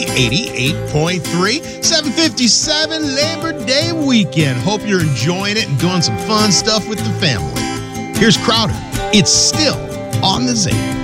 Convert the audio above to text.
88.3, 757 Labor Day weekend. Hope you're enjoying it and doing some fun stuff with the family. Here's Crowder. It's still on the Zane.